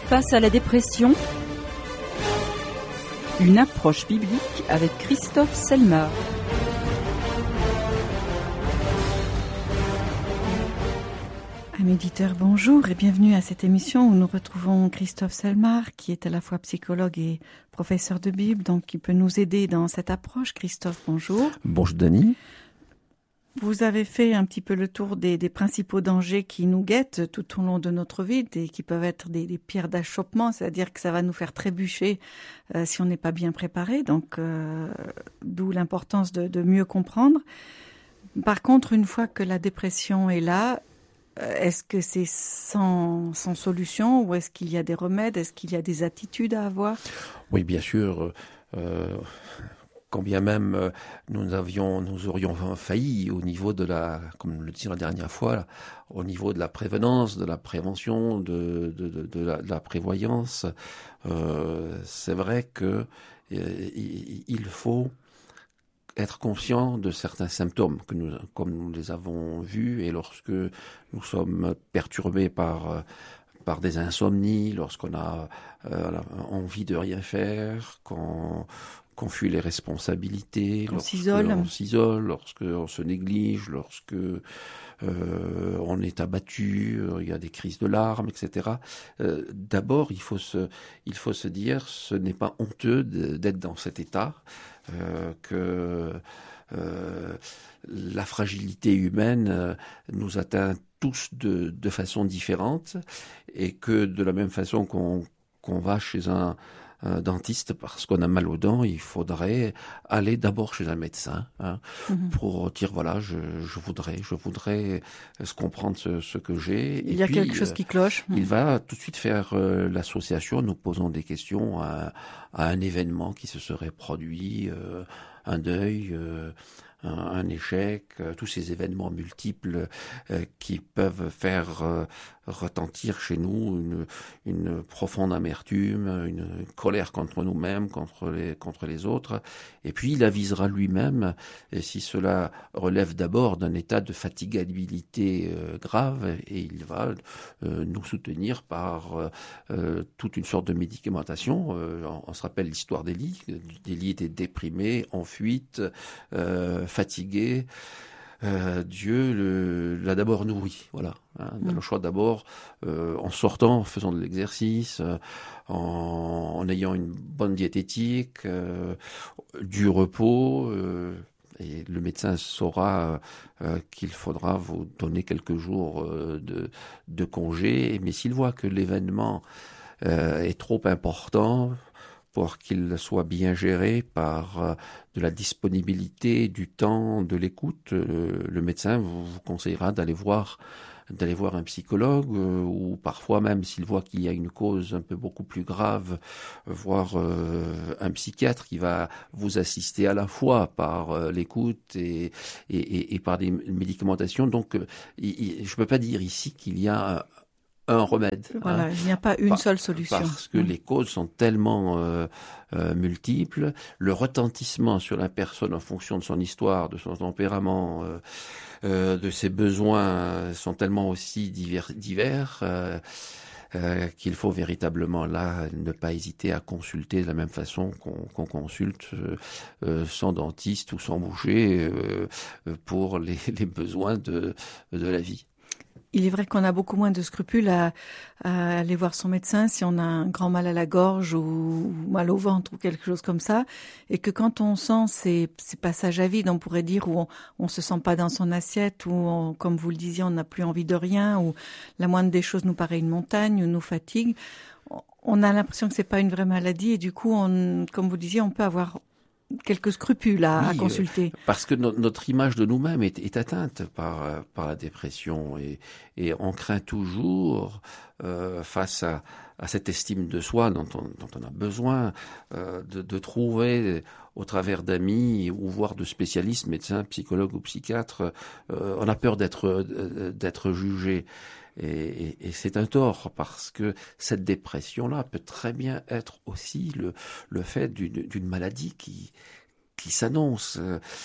Face à la dépression, une approche biblique avec Christophe Selmar. Amis auditeurs, bonjour et bienvenue à cette émission où nous retrouvons Christophe Selmar, qui est à la fois psychologue et professeur de Bible, donc qui peut nous aider dans cette approche. Christophe, bonjour. Bonjour Dany. Vous avez fait un petit peu le tour des principaux dangers qui nous guettent tout au long de notre vie, et qui peuvent être des pierres d'achoppement, c'est-à-dire que ça va nous faire trébucher si on n'est pas bien préparé, donc d'où l'importance de mieux comprendre. Par contre, une fois que la dépression est là, est-ce que c'est sans solution ou est-ce qu'il y a des remèdes? Est-ce qu'il y a des attitudes à avoir? Oui, bien sûr. Quand bien même nous aurions failli au niveau de comme le disait la dernière fois, au niveau de la prévenance, de la prévention, de la prévoyance, c'est vrai que il faut être conscient de certains symptômes comme nous les avons vus, et lorsque nous sommes perturbés par des insomnies, lorsqu'on a envie de rien faire, qu'on fuit les responsabilités, on s'isole, lorsqu'on se néglige, lorsque on est abattu, il y a des crises de larmes, etc. D'abord, il faut se dire, ce n'est pas honteux d'être dans cet état, que la fragilité humaine nous atteint tous de façon différente, et que de la même façon qu'on va chez un dentiste parce qu'on a mal aux dents, il faudrait aller d'abord chez un médecin pour dire voilà, je voudrais se comprendre ce que j'ai. Il y a quelque chose qui cloche. Il va tout de suite faire l'association, nous posant des questions à un événement qui se serait produit, un deuil, un échec, tous ces événements multiples qui peuvent faire retentir chez nous une profonde amertume, une colère contre nous-mêmes, contre les autres. Et puis il avisera lui-même, et si cela relève d'abord d'un état de fatigabilité grave, et il va nous soutenir par toute une sorte de médicamentation. On se rappelle l'histoire d'Élie. Élie était déprimé, en fuite, fatigué. Dieu l'a d'abord nourri, voilà. Dans le choix d'abord, en sortant, en faisant de l'exercice, en ayant une bonne diététique, du repos, et le médecin saura qu'il faudra vous donner quelques jours de congé. Mais s'il voit que l'événement est trop important pour qu'il soit bien géré par de la disponibilité, du temps, de l'écoute, le médecin vous conseillera d'aller voir un psychologue, ou parfois même s'il voit qu'il y a une cause un peu beaucoup plus grave, voir un psychiatre qui va vous assister à la fois par l'écoute et par des médicamentations. Donc je peux pas dire ici qu'il y a un remède. Voilà, il n'y a pas une seule solution. Parce que les causes sont tellement multiples, le retentissement sur la personne en fonction de son histoire, de son tempérament, de ses besoins sont tellement aussi divers qu'il faut véritablement là ne pas hésiter à consulter de la même façon qu'on consulte son dentiste ou son boucher pour les besoins de la vie. Il est vrai qu'on a beaucoup moins de scrupules à aller voir son médecin si on a un grand mal à la gorge ou mal au ventre ou quelque chose comme ça, et que quand on sent ces passages à vide, on pourrait dire, où on se sent pas dans son assiette, où comme vous le disiez, on n'a plus envie de rien, où la moindre des choses nous paraît une montagne ou nous fatigue, on a l'impression que c'est pas une vraie maladie, et du coup, comme vous disiez, on peut avoir quelques scrupules à consulter. Parce que notre image de nous-mêmes est atteinte par la dépression, et on craint toujours face à cette estime de soi dont on a besoin de trouver au travers d'amis ou voire de spécialistes, médecins, psychologues ou psychiatres. On a peur d'être jugé. Et c'est un tort, parce que cette dépression-là peut très bien être aussi le fait d'une maladie qui s'annonce.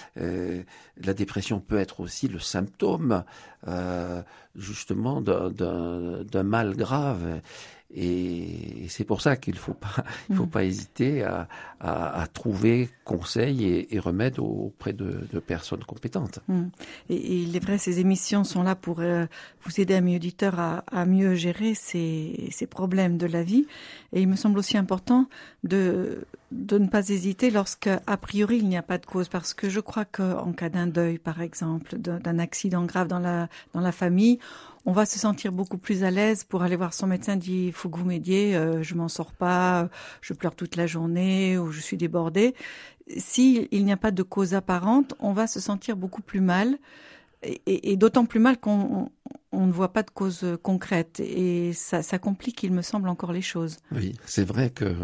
La dépression peut être aussi le symptôme justement d'un mal grave. Et c'est pour ça qu'il faut pas hésiter à trouver conseil et remède auprès de personnes compétentes. Et il est vrai, ces émissions sont là pour vous aider, amis auditeurs, à mieux gérer ces problèmes de la vie. Et il me semble aussi important de ne pas hésiter lorsque, a priori, il n'y a pas de cause. Parce que je crois qu'en cas d'un deuil, par exemple, d'un accident grave dans la famille, on va se sentir beaucoup plus à l'aise pour aller voir son médecin, dit il faut que vous m'aidiez, je m'en sors pas, je pleure toute la journée ou je suis débordée. Si il n'y a pas de cause apparente, on va se sentir beaucoup plus mal et d'autant plus mal qu'on ne voit pas de cause concrète et ça complique, il me semble, encore les choses. Oui, c'est vrai que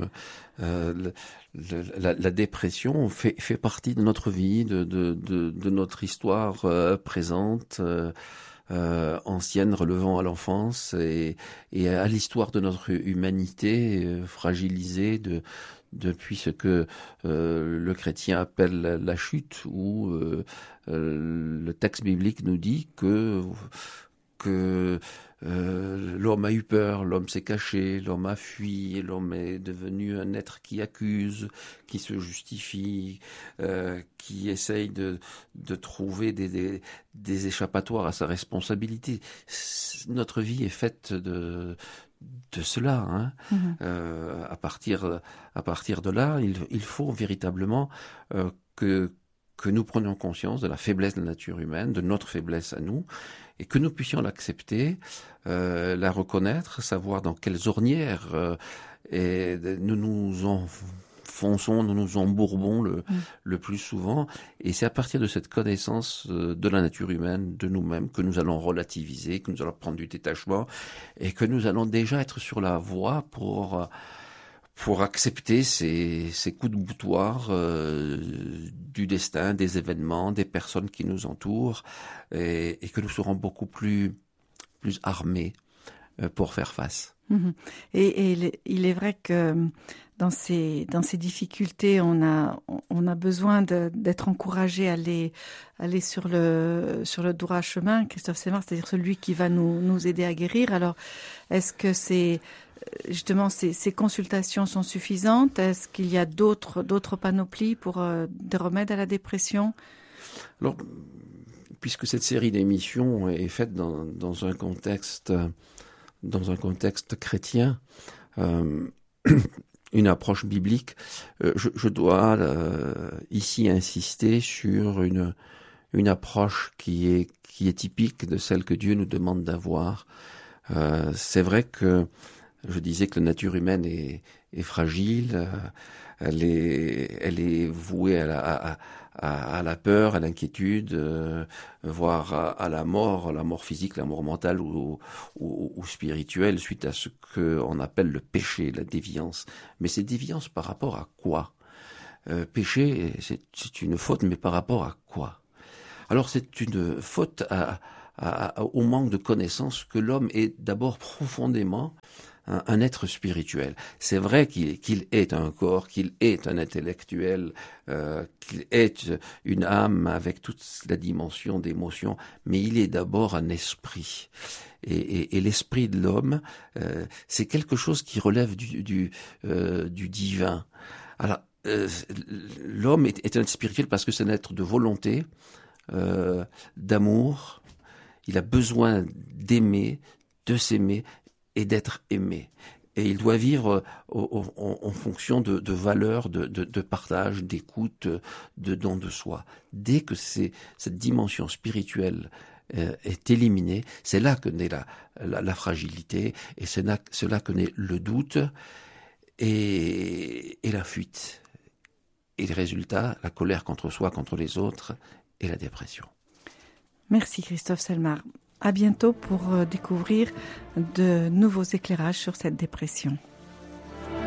la dépression fait partie de notre vie, de notre histoire présente. Ancienne, relevant à l'enfance et à l'histoire de notre humanité fragilisée depuis ce que le chrétien appelle la chute, où le texte biblique nous dit que l'homme a eu peur, l'homme s'est caché, l'homme a fui, l'homme est devenu un être qui accuse, qui se justifie, qui essaye de trouver des échappatoires à sa responsabilité. Notre vie est faite de cela. Hein. À partir de là, il faut véritablement que nous prenions conscience de la faiblesse de la nature humaine, de notre faiblesse à nous, et que nous puissions l'accepter, la reconnaître, savoir dans quelles ornières nous nous enfonçons, nous nous embourbons le plus souvent. Et c'est à partir de cette connaissance de la nature humaine, de nous-mêmes, que nous allons relativiser, que nous allons prendre du détachement, et que nous allons déjà être sur la voie pour accepter ces coups de boutoir du destin, des événements, des personnes qui nous entourent, et que nous serons beaucoup plus armés pour faire face. Et il est vrai que dans ces difficultés, on a besoin d'être encouragé à aller sur le droit chemin, Christophe Selmar, c'est-à-dire celui qui va nous aider à guérir. Alors, est-ce que justement ces consultations sont suffisantes? Est-ce qu'il y a d'autres panoplies pour des remèdes à la dépression? Alors, puisque cette série d'émissions est faite dans un contexte chrétien, une approche biblique, je dois ici insister sur une approche qui est typique de celle que Dieu nous demande d'avoir. C'est vrai que je disais que la nature humaine est fragile, elle est vouée à la peur, à l'inquiétude, voire à la mort physique, la mort mentale ou spirituelle, suite à ce qu'on appelle le péché, la déviance. Mais c'est déviance par rapport à quoi? Péché, c'est une faute, mais par rapport à quoi? Alors c'est une faute au manque de connaissance que l'homme est d'abord profondément un être spirituel. C'est vrai qu'il est un corps, qu'il est un intellectuel, qu'il est une âme avec toute la dimension d'émotion, mais il est d'abord un esprit. Et l'esprit de l'homme, c'est quelque chose qui relève du divin. Alors, l'homme est un être spirituel parce que c'est un être de volonté, d'amour. Il a besoin d'aimer, de s'aimer et d'être aimé. Et il doit vivre en fonction de valeurs, de partage, d'écoute, de don de soi. Dès que cette dimension spirituelle est éliminée, c'est là que naît la fragilité, et c'est là que naît le doute et la fuite. Et le résultat, la colère contre soi, contre les autres, et la dépression. Merci Christophe Selmar. À bientôt pour découvrir de nouveaux éclairages sur cette dépression.